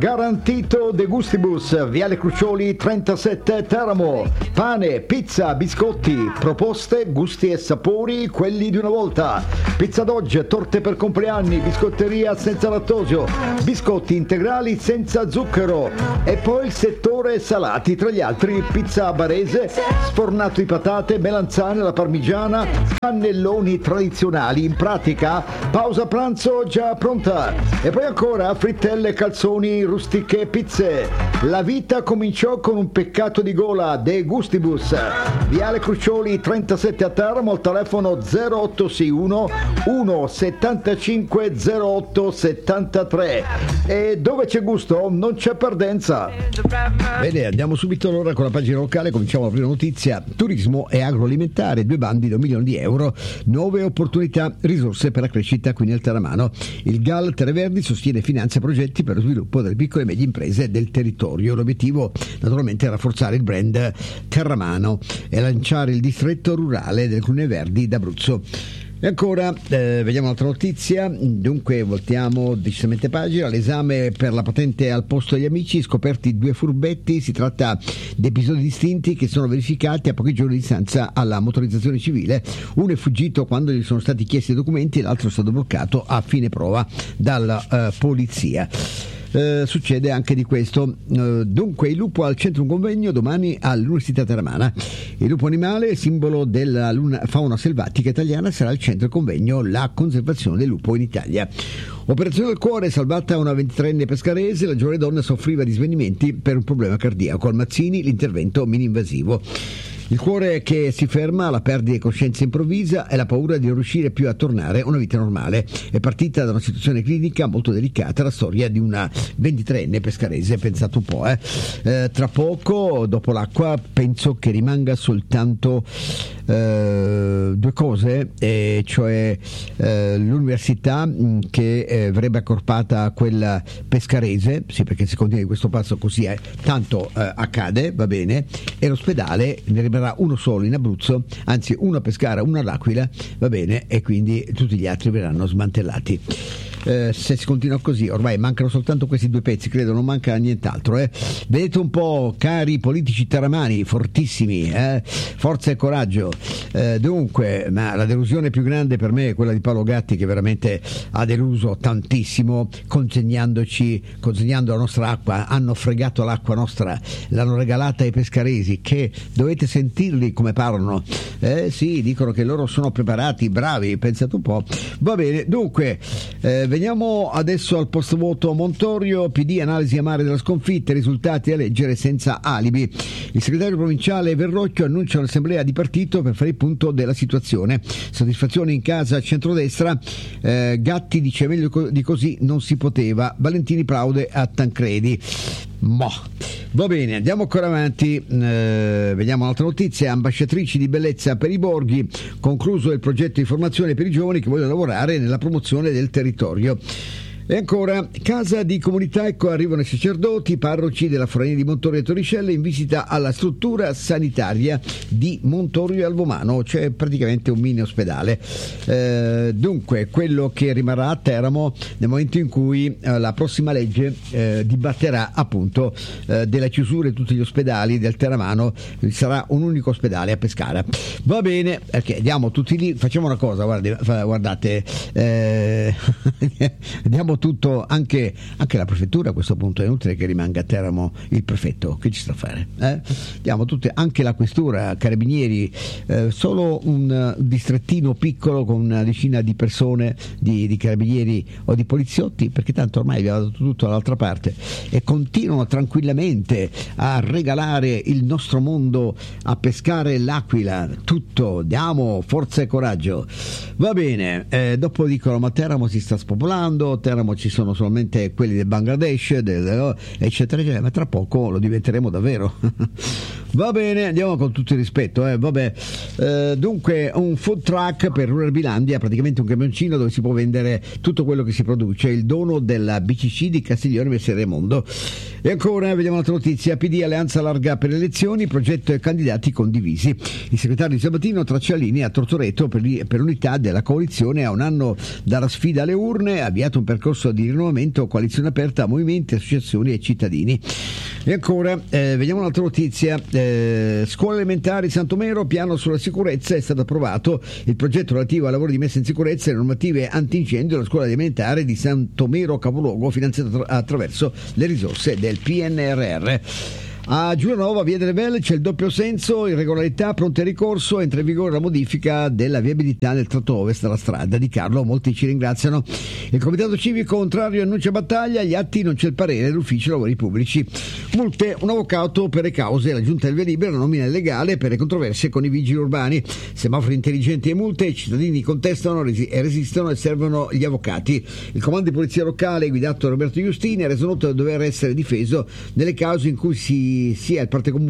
Garantito De Gustibus, Viale Crucioli 37 Teramo. Pane, pizza, biscotti, proposte, gusti e sapori, quelli di una volta. Pizza d'oggi, torte per compleanni, biscotteria senza lattosio, biscotti integrali senza zucchero. E poi il settore salati, tra gli altri pizza barese, sfornato di patate, melanzane alla parmigiana, cannelloni tradizionali. In pratica, pausa pranzo già pronta. E poi ancora frittelle, calzoni, rustiche, pizze. La vita cominciò con un peccato di gola. De Gustibus, Viale Crucioli 37 a Teramo, al telefono 0861 175 0873. E dove c'è gusto non c'è perdenza. Bene, andiamo subito allora con la pagina locale. Cominciamo la prima notizia: turismo e agroalimentare, 2 bandi da 1 milione di euro, 9 opportunità, risorse per la crescita qui nel Teramano. Il GAL Tereverdi sostiene e finanzia progetti per lo sviluppo delle piccole e medie imprese del territorio. L'obiettivo naturalmente è rafforzare il brand Terramano e lanciare il distretto rurale del Crune Verdi d'Abruzzo. E ancora, vediamo un'altra notizia. Dunque, voltiamo decisamente pagina. L'esame per la patente al posto degli amici, scoperti 2 furbetti. Si tratta di episodi distinti che sono verificati a pochi giorni di distanza alla motorizzazione civile. Uno è fuggito quando gli sono stati chiesti i documenti e l'altro è stato bloccato a fine prova dalla polizia. Succede anche di questo. Dunque, il lupo al centro un convegno domani all'Università Teramana. Il lupo animale, simbolo della fauna selvatica italiana, sarà al centro del convegno La conservazione del lupo in Italia. Operazione del cuore, salvata una 23enne pescarese. La giovane donna soffriva di svenimenti per un problema cardiaco. Al Mazzini l'intervento mini-invasivo. Il cuore che si ferma, la perdita di coscienza improvvisa e la paura di non riuscire più a tornare a una vita normale. È partita da una situazione clinica molto delicata la storia di una 23enne pescarese, pensate un po'. Tra poco, dopo l'acqua, penso che rimanga soltanto 2 cose, cioè l'università che verrebbe accorpata a quella pescarese, sì, perché se continua di questo passo così tanto accade, va bene, e l'ospedale ne rimarrà uno solo in Abruzzo, anzi uno a Pescara, uno all'Aquila, va bene, e quindi tutti gli altri verranno smantellati. Se si continua così, ormai mancano soltanto questi 2 pezzi, credo, non manca nient'altro. Vedete un po', cari politici teramani, fortissimi, forza e coraggio. Dunque, ma la delusione più grande per me è quella di Paolo Gatti, che veramente ha deluso tantissimo, consegnando la nostra acqua. Hanno fregato l'acqua nostra, l'hanno regalata ai pescaresi, che dovete sentirli come parlano. Sì, dicono che loro sono preparati, bravi, pensate un po'. Va bene, dunque, veniamo adesso al post voto Montorio. PD, analisi amare della sconfitta, risultati a leggere senza alibi. Il segretario provinciale Verrocchio annuncia un'assemblea di partito per fare il punto della situazione. Soddisfazione in casa centrodestra. Gatti dice meglio di così non si poteva. Valentini plaude a Tancredi. Va bene, andiamo ancora avanti. Vediamo un'altra notizia: ambasciatrici di bellezza per i borghi, concluso il progetto di formazione per i giovani che vogliono lavorare nella promozione del territorio. E ancora, casa di comunità, ecco arrivano i sacerdoti, parroci della Foraina di Montorio e Torricelle in visita alla struttura sanitaria di Montorio e Alvomano, cioè praticamente un mini ospedale. Dunque, quello che rimarrà a Teramo nel momento in cui la prossima legge dibatterà appunto della chiusura di tutti gli ospedali del Teramano, sarà un unico ospedale a Pescara. Va bene, perché andiamo tutti lì, facciamo una cosa, guardate, andiamo tutto, anche la prefettura a questo punto, è inutile che rimanga a Teramo il prefetto, che ci sta a fare? Diamo tutte, anche la questura, carabinieri, solo un distrettino piccolo con una decina di persone, di carabinieri o di poliziotti, perché tanto ormai abbiamo dato tutto dall'altra parte e continuano tranquillamente a regalare il nostro mondo, a pescare l'Aquila, tutto, diamo forza e coraggio. Va bene, dopo dicono ma Teramo si sta spopolando, Teramo ci sono solamente quelli del Bangladesh, eccetera, eccetera, ma tra poco lo diventeremo davvero. Va bene, andiamo con tutto il rispetto, vabbè. Dunque, un food truck per Rural Bilandia, praticamente un camioncino dove si può vendere tutto quello che si produce, il dono della BCC di Castiglione Messer Raimondo. E ancora vediamo un'altra notizia: PD Alleanza Larga per le elezioni, progetto e candidati condivisi. Il segretario di Sabatino traccia la linea a Tortoreto per l'unità della coalizione. A un anno dalla sfida alle urne, ha avviato un percorso di rinnovamento, coalizione aperta a movimenti, associazioni e cittadini. E ancora vediamo un'altra notizia: scuole elementari Santomero, piano sulla sicurezza, è stato approvato il progetto relativo ai lavori di messa in sicurezza e normative antincendio della scuola elementare di Santomero capoluogo, finanziato attraverso le risorse del PNRR. A Giulianova, via delle Velle, c'è il doppio senso, irregolarità, pronti a ricorso, entra in vigore la modifica della viabilità nel tratto ovest della strada di Carlo. Molti ci ringraziano. Il comitato civico contrario annuncia battaglia, gli atti non c'è il parere dell'ufficio lavori pubblici. Multe, un avvocato per le cause, la giunta del via libera, nomina illegale per le controversie con i vigili urbani. Semafori intelligenti e multe, i cittadini contestano e resistono e servono gli avvocati. Il comando di polizia locale, guidato da Roberto Giustini, ha reso noto di dover essere difeso nelle cause in cui sia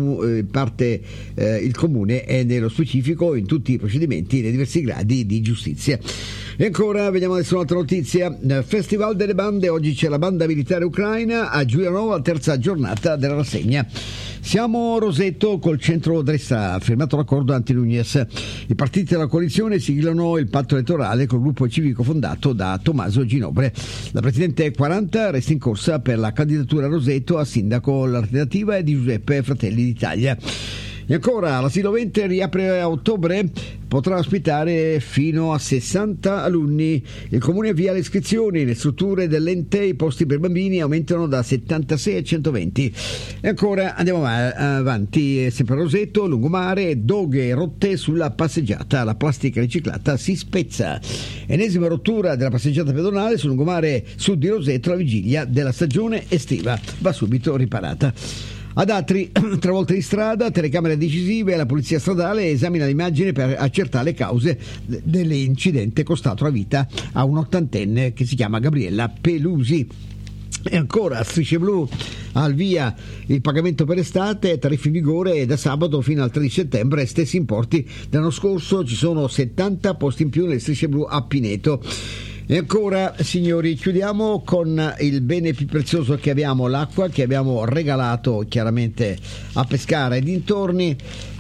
il comune e nello specifico in tutti i procedimenti nei diversi gradi di giustizia. E ancora vediamo adesso un'altra notizia: Festival delle bande, oggi c'è la banda militare ucraina a Giulianova, terza giornata della rassegna. Siamo Roseto col centro-destra, ha firmato l'accordo anti-Nunez. I partiti della coalizione siglano il patto elettorale col gruppo civico fondato da Tommaso Ginobre. La presidente 40 resta in corsa per la candidatura a Roseto a sindaco. L'alternativa è di Giuseppe Fratelli d'Italia. E ancora, l'asilo Vente riapre a ottobre, potrà ospitare fino a 60 alunni. Il comune avvia le iscrizioni nelle strutture dell'ente, i posti per bambini aumentano da 76 a 120. E ancora andiamo avanti, sempre a Roseto, lungomare, doghe rotte sulla passeggiata, la plastica riciclata si spezza. Ennesima rottura della passeggiata pedonale sul lungomare sud di Roseto alla vigilia della stagione estiva, va subito riparata. Ad Atri, 3 volte di strada, telecamere decisive, la polizia stradale esamina l'immagine per accertare le cause dell'incidente costato la vita a un 80enne che si chiama Gabriella Pelusi. E ancora, Strisce Blu al via il pagamento per estate, tariffe in vigore da sabato fino al 13 settembre, stessi importi dell'anno scorso, ci sono 70 posti in più nelle Strisce Blu a Pineto. E ancora, signori, chiudiamo con il bene più prezioso che abbiamo, l'acqua, che abbiamo regalato chiaramente a Pescara e dintorni.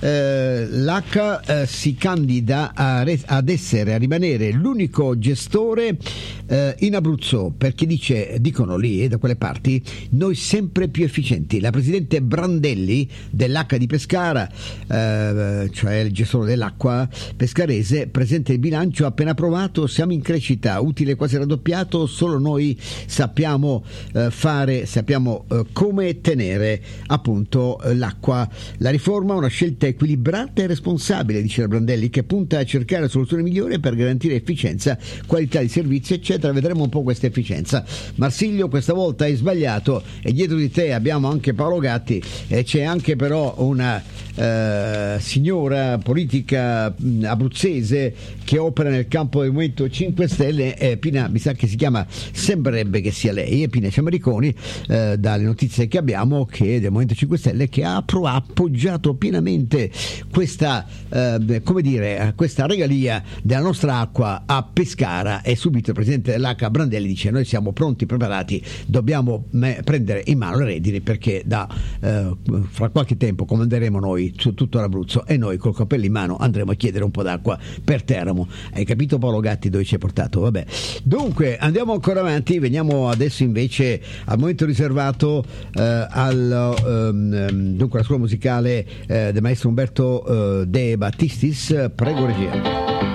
L'H si candida a rimanere l'unico gestore in Abruzzo, perché dicono lì da quelle parti, noi sempre più efficienti. La presidente Brandelli dell'H di Pescara, cioè il gestore dell'acqua pescarese, presenta il bilancio appena approvato, siamo in crescita, utile quasi raddoppiato, solo noi sappiamo come tenere appunto l'acqua. La riforma è una scelta equilibrata e responsabile, dice la Brandelli, che punta a cercare la soluzione migliore per garantire efficienza, qualità di servizi eccetera. Vedremo un po' questa efficienza. Marsilio, questa volta hai sbagliato, e dietro di te abbiamo anche Paolo Gatti, e c'è anche però una signora politica abruzzese che opera nel campo del Movimento 5 Stelle, Pina, mi sa che si chiama, sembrerebbe che sia lei, Pina Ciamariconi, dalle notizie che abbiamo, che del Movimento 5 Stelle, che ha appoggiato pienamente questa questa regalia della nostra acqua a Pescara. E subito il presidente dell'H Brandelli dice: noi siamo pronti, preparati, dobbiamo prendere in mano le redini, perché fra qualche tempo comanderemo noi su tutto l'Abruzzo, e noi col cappello in mano andremo a chiedere un po' d'acqua per Teramo. Hai capito, Paolo Gatti, dove ci hai portato? Vabbè, dunque andiamo ancora avanti, veniamo adesso invece al momento riservato dunque la scuola musicale del maestro Umberto De Battistis. Prego, regia.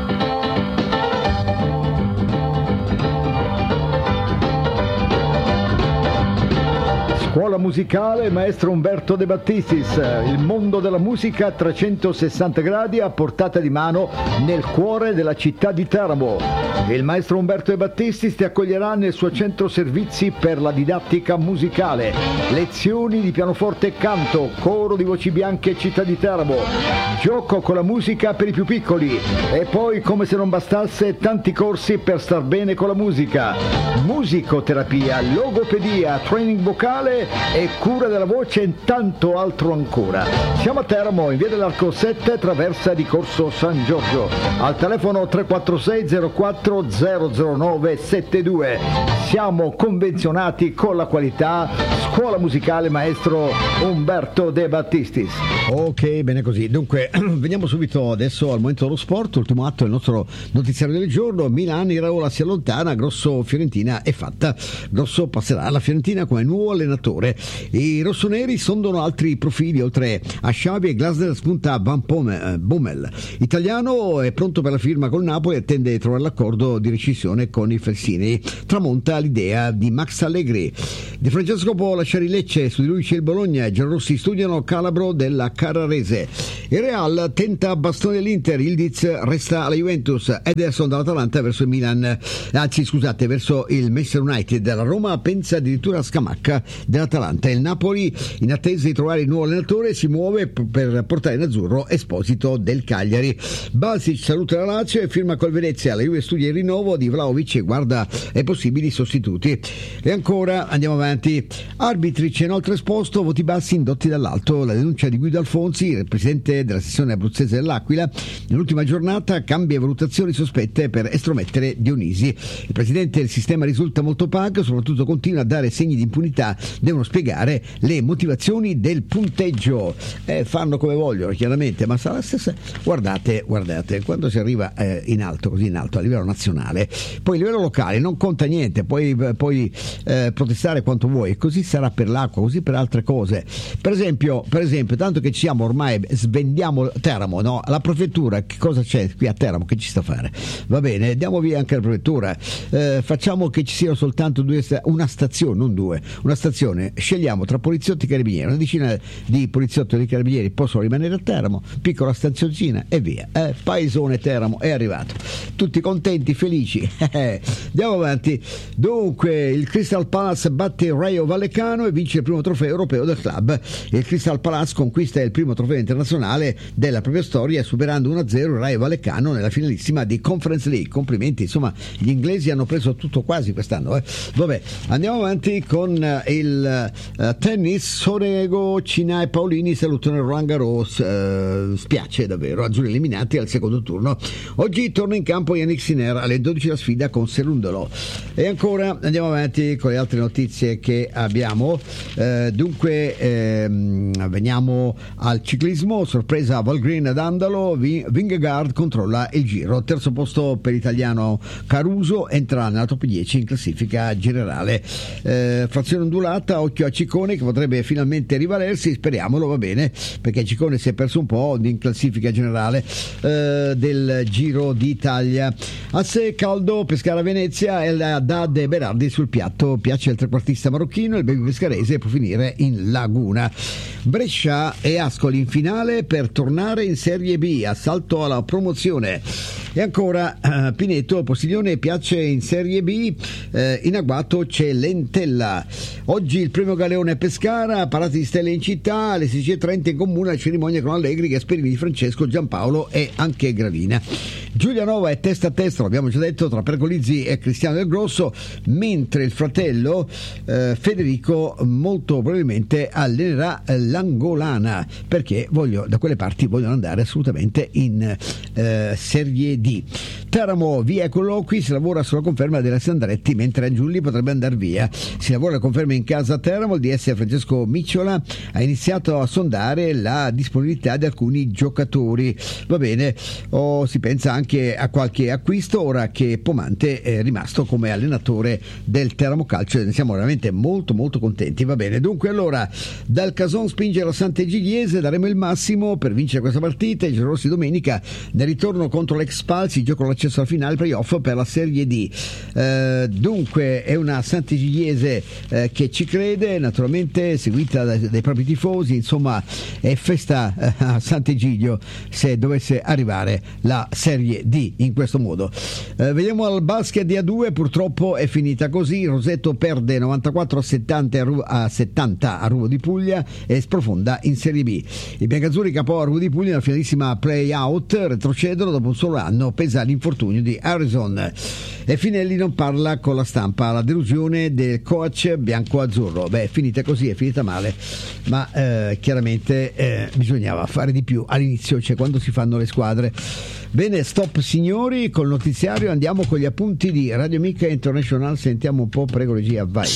Scuola musicale maestro Umberto De Battistis, il mondo della musica a 360 gradi a portata di mano nel cuore della città di Teramo. Il maestro Umberto De Battistis ti accoglierà nel suo centro servizi per la didattica musicale, lezioni di pianoforte e canto, coro di voci bianche città di Teramo, gioco con la musica per i più piccoli, e poi, come se non bastasse, tanti corsi per star bene con la musica, musicoterapia, logopedia, training vocale e cura della voce e tanto altro ancora. Siamo a Teramo, in via dell'Arco 7, traversa di Corso San Giorgio, al telefono 346 04 009 72. Siamo convenzionati con la qualità. Scuola musicale maestro Umberto De Battistis. Ok, bene così. Dunque, veniamo subito adesso al momento dello sport, ultimo atto del nostro notiziario del giorno. Milan, Iraola si allontana, Grosso Fiorentina è fatta. Grosso passerà alla Fiorentina come nuovo allenatore. I rossoneri sondano altri profili, oltre a Xavi e Glasner spunta Van Bommel. Italiano è pronto per la firma col Napoli e attende di trovare l'accordo di rescissione con i Felsini. Tramonta l'idea di Max Allegri. Di Francesco può lasciare il Lecce, su di lui c'è il Bologna, i giallorossi studiano Calabro della Carrarese. Il Real tenta bastone dell'Inter, Ildiz resta alla Juventus, Ederson dall'Atalanta verso il Milan, verso il Manchester United. La Roma pensa addirittura a Scamacca dell'Atalanta. Il Napoli, in attesa di trovare il nuovo allenatore, si muove per portare in azzurro Esposito del Cagliari. Balsic saluta la Lazio e firma col Venezia. La Juve studia il rinnovo di Vlahovic e guarda ai possibili sostituti. E ancora andiamo avanti. Arbitri c'è inoltre esposto, voti bassi indotti dall'alto. La denuncia di Guido Alfonsi, il presidente della sezione abruzzese dell'Aquila, nell'ultima giornata cambia valutazioni sospette per estromettere Dionisi. Il presidente del sistema risulta molto opaco, soprattutto continua a dare segni di impunità, devono spiegare le motivazioni del punteggio. Fanno come vogliono chiaramente, ma sarà la stessa. Guardate, quando si arriva in alto, così in alto a livello nazionale, poi a livello locale non conta niente, puoi protestare quanto vuoi, così sarà per l'acqua, così per altre cose. Per esempio, tanto che ci siamo ormai, svendiamo Teramo, no? La prefettura, che cosa c'è qui a Teramo? Che ci sta a fare? Va bene, diamo via anche la prefettura, facciamo che ci siano soltanto una stazione, non due, una stazione, scegliamo tra poliziotti e carabinieri, una decina di poliziotti e di carabinieri possono rimanere a Teramo, piccola stazioncina e via. Paesone Teramo è arrivato, tutti contenti, felici. Andiamo avanti. Dunque, il Crystal Palace batte il Rayo Vallecano e vince il primo trofeo europeo del club. Il Crystal Palace conquista il primo trofeo internazionale della propria storia, superando 1-0 il Rayo Vallecano nella finalissima di Conference League. Complimenti, insomma, gli inglesi hanno preso tutto quasi quest'anno. Vabbè, andiamo avanti con il tennis. Sonego, Cina e Paolini salutano il Roland Garros. Spiace davvero, azzurri eliminati al secondo turno. Oggi torna in campo Yannick Sinner alle 12 la sfida con Serundolo. E ancora andiamo avanti con le altre notizie che abbiamo. Veniamo al ciclismo. Sorpresa a Valgren ad Andalo, Vingegaard controlla il giro. Terzo posto per l'italiano Caruso, entra nella top 10 in classifica generale. Frazione ondulata, occhio a Ciccone che potrebbe finalmente rivalersi, speriamolo, va bene, perché Ciccone si è perso un po' in classifica generale del Giro d'Italia. Asse caldo, Pescara Venezia e la Haddad e Berardi sul piatto. Piace il trequartista marocchino, il baby pescarese può finire in Laguna. Brescia e Ascoli in finale per tornare in Serie B, assalto alla promozione. E ancora Pineto, Postiglione piace in Serie B, in agguato c'è Lentella. Oggi il premio Galeone Pescara, parate di stelle in città, alle 16:30 in comune la cerimonia con Allegri, Gasperini, Di Francesco, Giampaolo e anche Gravina. Giulianova è testa a testa, l'abbiamo già detto, tra Pergolizzi e Cristiano Del Grosso, mentre il fratello Federico molto probabilmente allenerà l'Angolana, perché da quelle parti vogliono andare assolutamente in Serie D. Teramo via colloqui, si lavora sulla conferma della Sandretti, mentre Angiulli potrebbe andare via. Si lavora la conferma in casa a Teramo. Il DS Francesco Micciola ha a sondare la disponibilità di alcuni giocatori. Va bene, si pensa anche a qualche acquisto ora che Pomante è rimasto come allenatore del Teramo Calcio, ne siamo veramente molto molto contenti. Va bene, dunque allora dal Cason spinge la Sant'Egidiese, daremo il massimo per vincere questa partita. I giallorossi domenica nel ritorno contro l'ex Spal si giocano l'accesso alla finale playoff per la Serie D. Dunque è una Sant'Egidiese che ci crede, naturalmente seguita dai propri tifosi, insomma è festa a Sant'Egidio se dovesse arrivare la Serie D in questo modo. Vediamo al basket di A2, purtroppo è finita così. Roseto perde 94-70 a Ruvo di Puglia e sprofonda in Serie B. I biancazzurri capo a Ruvo di Puglia nella finalissima play-out retrocedono dopo un solo anno, pesa l'infortunio l'infortunio di Harrison. E Finelli non parla con la stampa, la delusione del coach bianco-azzurro. Beh, è finita così, è finita male, ma chiaramente bisognava fare di più all'inizio, cioè quando si fanno le squadre. Bene, stop signori, col notiziario andiamo con gli appunti di Radio Amica International, sentiamo un po', prego regia, vai.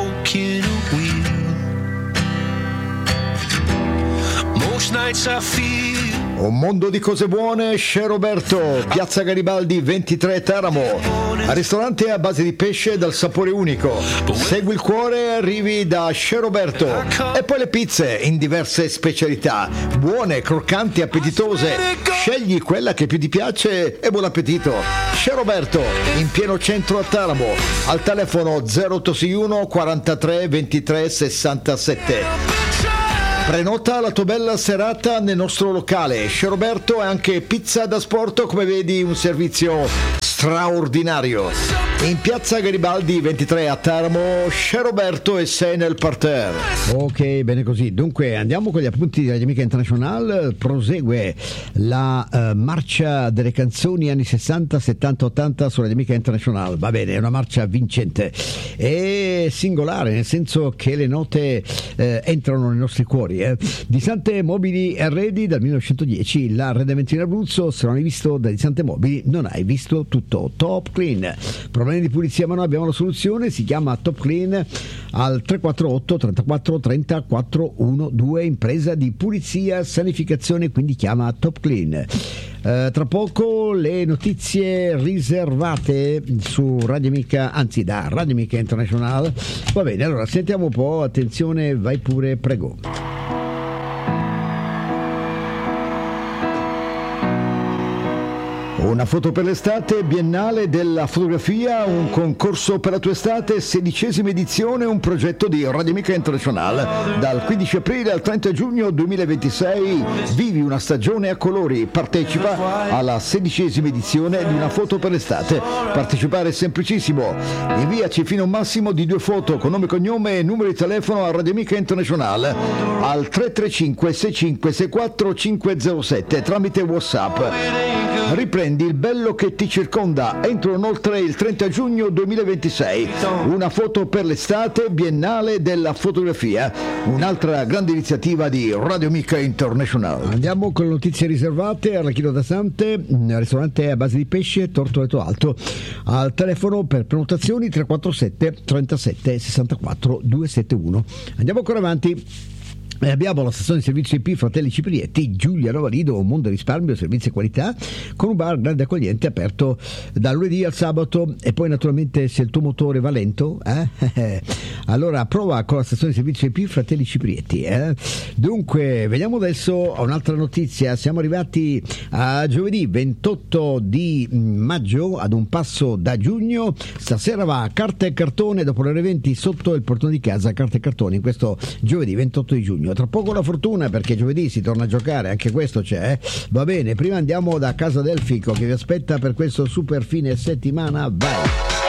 Un mondo di cose buone, Chez Roberto, Piazza Garibaldi 23 Teramo. Ristorante a base di pesce dal sapore unico. Segui il cuore, arrivi da Chez Roberto. E poi le pizze in diverse specialità. Buone, croccanti, appetitose. Scegli quella che più ti piace e buon appetito. Chez Roberto, in pieno centro a Teramo. Al telefono 0861 43 23 67. Prenota la tua bella serata nel nostro locale. Chez Roberto è anche pizza da sport, come vedi un servizio straordinario. In piazza Garibaldi 23 a Teramo, Chez Roberto e sei nel parterre. Ok, bene così. Dunque andiamo con gli appunti di Radio Amica International. Prosegue la marcia delle canzoni anni 60, 70, 80 su Radio Amica International. Va bene, è una marcia vincente e singolare, nel senso che le note entrano nei nostri cuori. Di Sante Mobili e Arredi dal 1910, l'arredamento in Abruzzo. Se non hai visto da Di Sante Mobili non hai visto tutto. Top Clean, problemi di pulizia ma noi abbiamo la soluzione, si chiama Top Clean al 348 34 30 412, impresa di pulizia sanificazione, quindi chiama Top Clean. Tra poco le notizie riservate su Radio Amica, anzi da Radio Amica International. Va bene, allora sentiamo un po', attenzione, vai pure, prego. Una foto per l'estate, Biennale della fotografia, un concorso per la tua estate, 16ª edizione, un progetto di Radio Amica International. Dal 15 aprile al 30 giugno 2026 vivi una stagione a colori, partecipa alla 16ª edizione di Una foto per l'estate. Partecipare è semplicissimo, inviaci fino a un massimo di 2 foto con nome, cognome e numero di telefono a Radio Amica International al 335 65 64 507 tramite WhatsApp. Riprendi il bello che ti circonda entro inoltre il 30 giugno 2026. Una foto per l'estate, Biennale della fotografia, un'altra grande iniziativa di Radio Amica International. Andiamo con le notizie riservate. Arrechino da Sante, ristorante a base di pesce, Tortoreto Alto. Al telefono per prenotazioni 347 37 64 271. Andiamo ancora avanti. Abbiamo la stazione di servizio IP Fratelli Ciprietti, Giulia Novalido, un mondo risparmio, servizi e qualità, con un bar grande accogliente aperto da lunedì al sabato. E poi naturalmente se il tuo motore va lento, allora prova con la stazione di servizio IP Fratelli Ciprietti. Dunque, vediamo adesso a un'altra notizia. Siamo arrivati a giovedì 28 di maggio, ad un passo da giugno. Stasera va carta e cartone dopo le ore 20 sotto il portone di casa, carta e cartone in questo giovedì 28 di giugno. Tra poco la fortuna, perché giovedì si torna a giocare, anche questo c'è. Va bene, prima andiamo da Casa Delfico che vi aspetta per questo super fine settimana. Vai!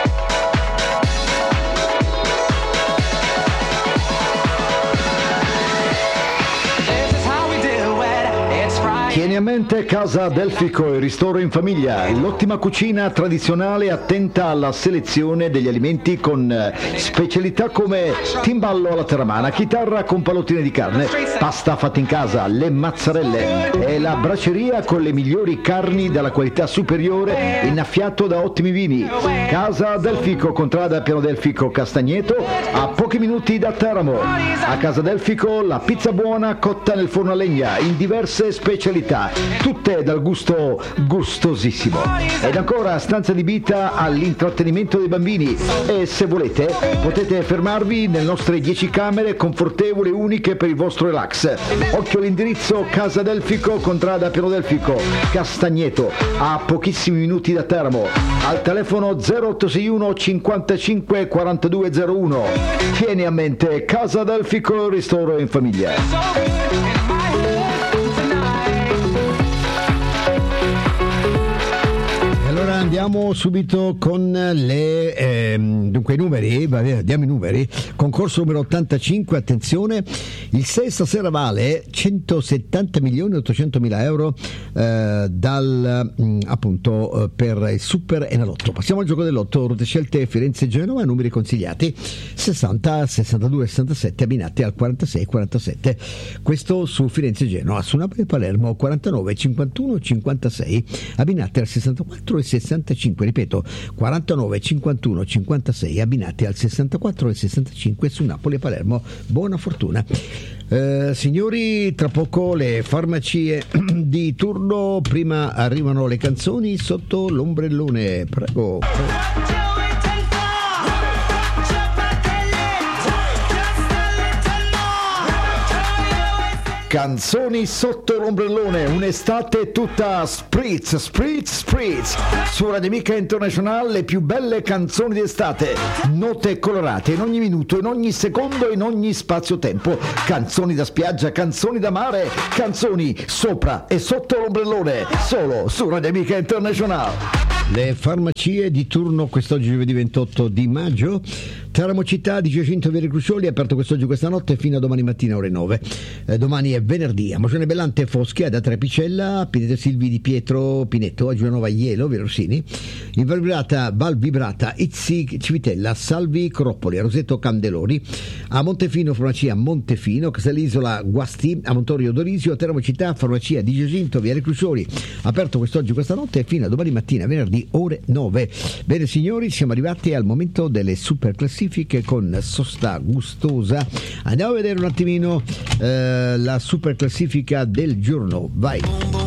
Tieni a mente Casa Delfico e ristoro in famiglia, l'ottima cucina tradizionale attenta alla selezione degli alimenti con specialità come timballo alla terramana, chitarra con pallottine di carne, pasta fatta in casa, le mazzarelle e la braceria con le migliori carni della qualità superiore, innaffiato da ottimi vini. Casa Delfico, contrada Piano Delfico Castagneto, a pochi minuti da Teramo. A Casa Delfico la pizza buona cotta nel forno a legna in diverse specialità, tutte dal gusto gustosissimo. Ed ancora stanza adibita all'intrattenimento dei bambini e se volete potete fermarvi nelle nostre 10 camere confortevoli e uniche per il vostro relax. Occhio all'indirizzo: Casa Delfico, contrada Piano Delfico Castagneto, a pochissimi minuti da Teramo. Al telefono 0861 55 4201. Tieni a mente Casa Delfico, ristoro in famiglia. Vediamo subito con dunque i numeri, diamo i numeri. Concorso numero 85, attenzione, il 6 stasera vale 170.800.000 euro appunto per il Super Enalotto. Passiamo al gioco dell'otto, rotte scelte Firenze Genova, numeri consigliati 60, 62, 67, abbinati al 46, 47. Questo su Firenze Genova, su Napoli Palermo 49, 51, 56, abbinati al 64 e 65, ripeto 49, 51, 56, abbinati al 64 e 65 su Napoli e Palermo. Buona fortuna. Signori, tra poco le farmacie di turno, prima arrivano le canzoni sotto l'ombrellone, prego. Canzoni sotto l'ombrellone, un'estate tutta spritz, spritz, spritz. Su Radio Amica International le più belle canzoni d'estate, note colorate in ogni minuto, in ogni secondo, in ogni spazio-tempo. Canzoni da spiaggia, canzoni da mare, canzoni sopra e sotto l'ombrellone, solo su Radio Amica International. Le farmacie di turno quest'oggi giovedì 28 di maggio. Teramo Città di Giacinto Vieri Crucioli, aperto quest'oggi, questa notte, fino a domani mattina ore 9. Domani è venerdì. A Moscione Bellante Foschi, ad Trepicella, Pinete Silvi di Pietro Pineto, a Giulianova Ielo, Via Rossini, in Val Vibrata, Izzi Civitella, Salvi Croppoli, a Roseto Candelori, a Montefino farmacia Montefino, Castellisola Guasti, a Montorio Dorisio, a Teramo Città farmacia di Giacinto Vieri Crucioli, aperto quest'oggi, questa notte, fino a domani mattina venerdì ore 9. Bene signori, siamo arrivati al momento delle super classifiche con sosta gustosa. Andiamo a vedere un attimino la super classifica del giorno. Vai.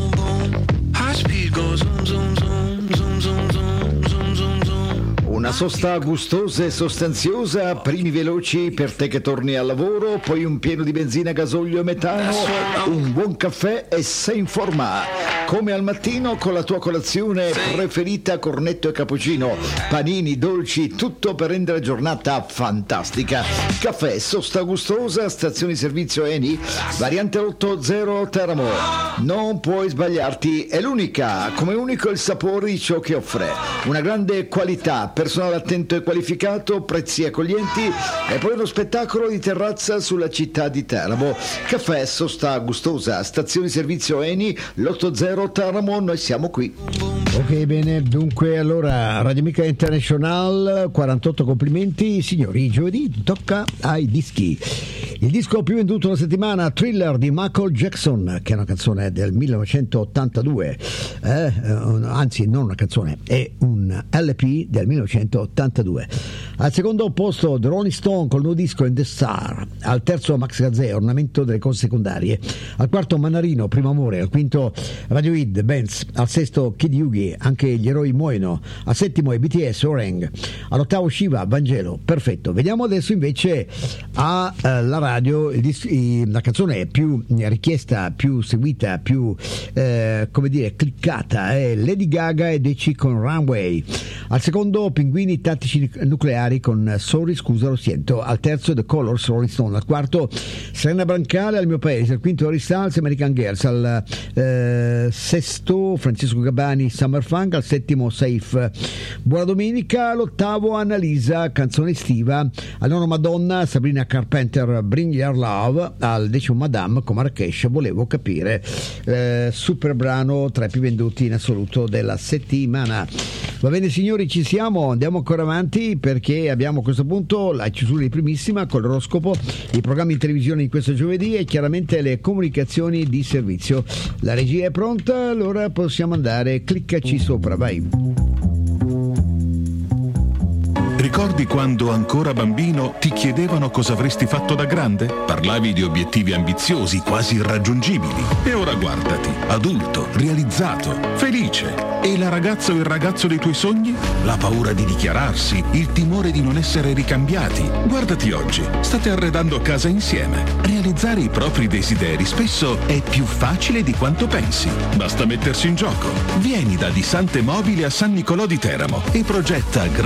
Una sosta gustosa e sostanziosa, primi veloci per te che torni al lavoro, poi un pieno di benzina, gasolio e metano, un buon caffè e sei in forma. Come al mattino con la tua colazione preferita, cornetto e cappuccino, panini, dolci, tutto per rendere la giornata fantastica. Caffè, sosta gustosa, stazione di servizio Eni, variante 80 Teramo. Non puoi sbagliarti, è l'unica, come unico il sapore di ciò che offre. Una grande qualità, personale attento e qualificato, prezzi accoglienti e poi uno spettacolo di terrazza sulla città di Teramo. Caffè, sosta gustosa, stazione di servizio Eni, l'80 Teramo, noi siamo qui. Ok, bene, dunque allora Radio Amica International, 48 complimenti. Signori, giovedì tocca ai dischi. Il disco più venduto della settimana, Thriller di Michael Jackson, che è una canzone del 1982, anzi non una canzone, è un LP del 1982. Al secondo posto The Rolling Stone col nuovo disco In The Star. Al terzo Max Gazzè, Ornamento delle cose secondarie. Al quarto Mannarino, Primo amore. Al quinto Radiohead, Benz. Al sesto Kid Yugi, Anche gli eroi muoiono. Al settimo è BTS, Orang. All'ottavo Shiva, Vangelo. Perfetto. Vediamo adesso invece alla radio la canzone più richiesta, più seguita, più come dire cliccata è Lady Gaga e Deci con Runway. Al secondo Pinguini tattici nucleari con Sorry scusa lo sento. Al terzo The Colors, Rolling Stone. Al quarto Serena Brancale, Al mio paese. Al quinto Harry Styles, American Girls. Al sesto Francesco Gabbani, Summer Funk. Al settimo Safe, Buona domenica. All'ottavo Annalisa, canzone estiva. Al nono Madonna, Sabrina Carpenter, Bring Your Love. Al decimo Madame con Marrakesh, Volevo capire. Super brano, tra i più venduti in assoluto della settimana. Va bene signori, ci siamo, andiamo ancora avanti perché abbiamo a questo punto la chiusura di primissima con l'oroscopo, i programmi in televisione di questo giovedì e chiaramente le comunicazioni di servizio. La regia è pronta, allora possiamo andare, cliccaci sopra, vai. Ricordi quando ancora bambino ti chiedevano cosa avresti fatto da grande? Parlavi di obiettivi ambiziosi, quasi irraggiungibili. E ora guardati, adulto, realizzato, felice. E la ragazza o il ragazzo dei tuoi sogni? La paura di dichiararsi, il timore di non essere ricambiati. Guardati oggi, state arredando casa insieme. Realizzare i propri desideri spesso è più facile di quanto pensi. Basta mettersi in gioco. Vieni da Di Sante Mobili a San Nicolò di Teramo e progetta